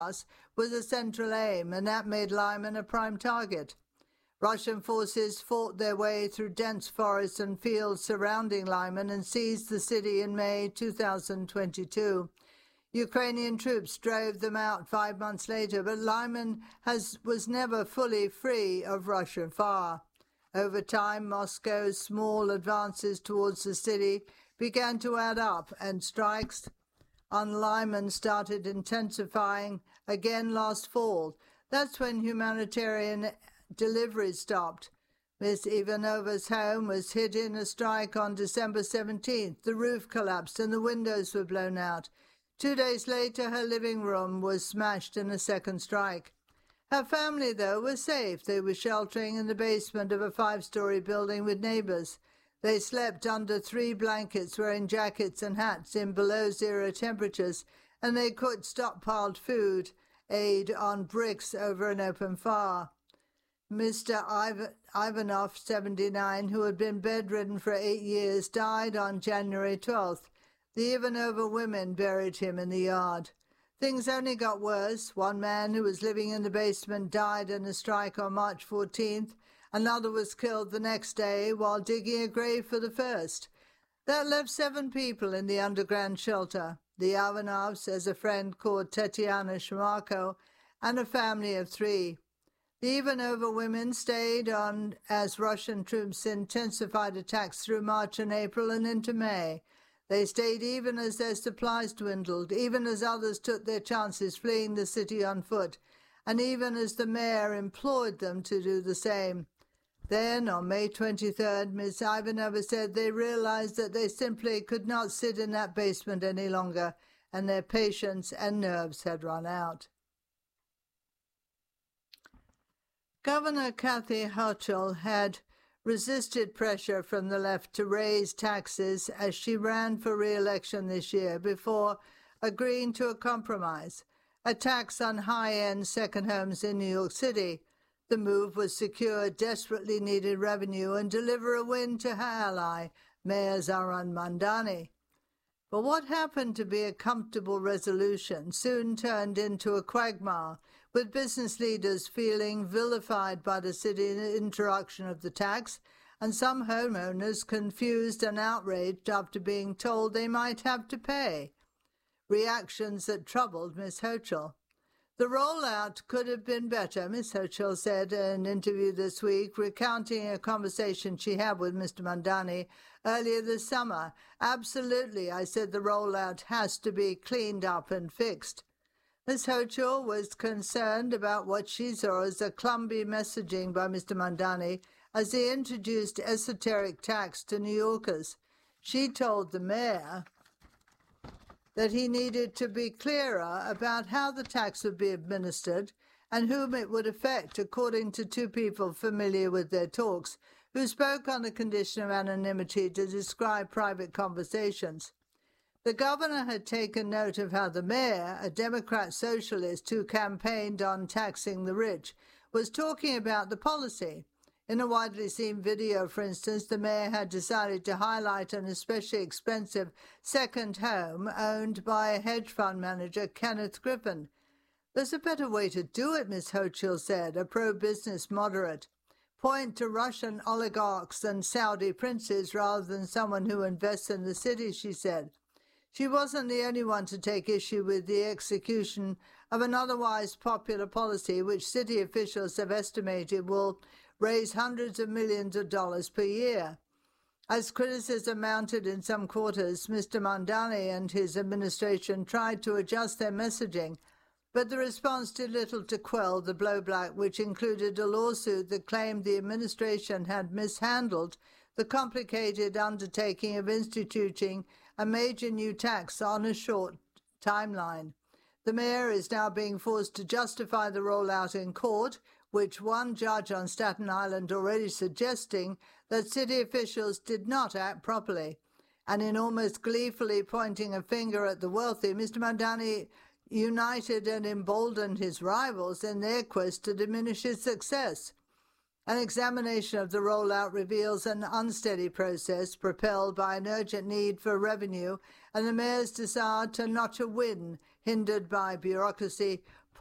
was a central aim, and that made Lyman a prime target. Russian forces fought their way through dense forests and fields surrounding Lyman and seized the city in May 2022. Ukrainian troops drove them out 5 months later, but Lyman was never fully free of Russian fire. Over time, Moscow's small advances towards the city began to add up, and strikes on Lyman started intensifying again last fall. That's when humanitarian deliveries stopped. Ms. Ivanova's home was hit in a strike on December 17th. The roof collapsed and the windows were blown out. 2 days later, her living room was smashed in a second strike. Her family, though, was safe. They were sheltering in the basement of a 5-story building with neighbors. They slept under 3 blankets, wearing jackets and hats in below-zero temperatures, and they cooked stockpiled food aid on bricks over an open fire. Mr. Ivanov, 79, who had been bedridden for 8 years, died on January 12th. The Ivanova women buried him in the yard. Things only got worse. One man who was living in the basement died in a strike on March 14th. Another was killed the next day while digging a grave for the first. That left 7 people in the underground shelter. The Ivanovs, as a friend called Tetiana Shmarko, and a family of 3. The Ivanova women stayed on as Russian troops intensified attacks through March and April and into May. They stayed even as their supplies dwindled, even as others took their chances fleeing the city on foot, and even as the mayor implored them to do the same. Then, on May 23rd, Ms. Ivanova said they realized that they simply could not sit in that basement any longer, and their patience and nerves had run out. Governor Kathy Hochul had resisted pressure from the left to raise taxes as she ran for re-election this year before agreeing to a compromise, a tax on high-end second homes in New York City. The move would secure desperately needed revenue and deliver a win to her ally, Mayor Zohran Mamdani. But what happened to be a comfortable resolution soon turned into a quagmire, with business leaders feeling vilified by the city's introduction of the tax, and some homeowners confused and outraged after being told they might have to pay. Reactions that troubled Ms. Hochul. The rollout could have been better, Ms. Hochul said in an interview this week, recounting a conversation she had with Mr. Mamdani earlier this summer. Absolutely, I said the rollout has to be cleaned up and fixed. Ms. Hochul was concerned about what she saw as a clumsy messaging by Mr. Mamdani as he introduced esoteric tax to New Yorkers. She told the mayor that he needed to be clearer about how the tax would be administered and whom it would affect, according to 2 people familiar with their talks, who spoke on the condition of anonymity to describe private conversations. The governor had taken note of how the mayor, a Democrat socialist who campaigned on taxing the rich, was talking about the policy. In a widely seen video, for instance, the mayor had decided to highlight an especially expensive second home owned by hedge fund manager Kenneth Griffin. There's a better way to do it, Ms. Hochul said, a pro-business moderate. Point to Russian oligarchs and Saudi princes rather than someone who invests in the city, she said. She wasn't the only one to take issue with the execution of an otherwise popular policy which city officials have estimated will raise hundreds of millions of dollars per year. As criticism mounted in some quarters, Mr. Mamdani and his administration tried to adjust their messaging, but the response did little to quell the blowback, which included a lawsuit that claimed the administration had mishandled the complicated undertaking of instituting a major new tax on a short timeline. The mayor is now being forced to justify the rollout in court, which one judge on Staten Island already suggesting that city officials did not act properly. And in almost gleefully pointing a finger at the wealthy, Mr. Mamdani united and emboldened his rivals in their quest to diminish his success. An examination of the rollout reveals an unsteady process propelled by an urgent need for revenue and the mayor's desire to notch a win, hindered by bureaucracy,